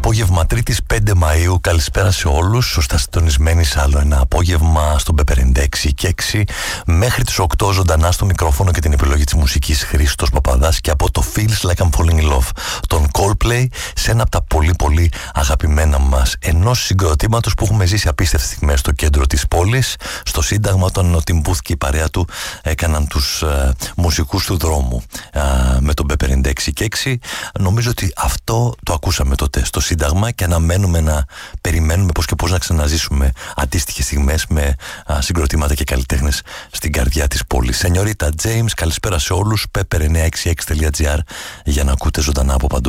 Απόγευμα Τρίτης 5 Μαΐου. Καλησπέρα σε όλους. Σωστά συντονισμένοι σε άλλο ένα απόγευμα στον P56 και 6. Μέχρι τις 8 ζωντανά στο μικρόφωνο και την επιλογή της μουσικής Χρήστος Παπαδάς και από το Feels Like I'm Falling in Love, τον Coldplay, σε ένα από τα πολύ πολύ αγαπημένα μας, ενός συγκροτήματος που έχουμε ζήσει απίστευτες στιγμές στο κέντρο της πόλης, στο Σύνταγμα, όταν ο Tim Booth και η παρέα του έκαναν τους μουσικούς του δρόμου με τον P56 και 6. Νομίζω ότι αυτό το ακούσαμε τότε στο Σύνταγμα και αναμένουμε να περιμένουμε πώς και πώς να ξαναζήσουμε αντίστοιχες στιγμές με συγκροτήματα και καλλιτέχνες στην καρδιά της πόλης. Σενιωρίτα James, καλησπέρα σε όλους. Pepper966.gr για να ακούτε ζωντανά από παντού.